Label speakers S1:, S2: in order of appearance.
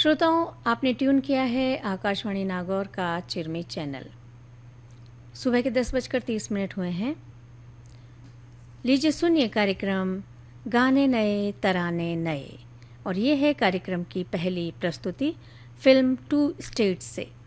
S1: श्रोताओं, आपने ट्यून किया है आकाशवाणी नागौर का चिरमी चैनल। सुबह के 10:30 हुए हैं। लीजिए सुनिए कार्यक्रम गाने नए तराने नए, और ये है कार्यक्रम की पहली प्रस्तुति फिल्म 2 स्टेट्स से।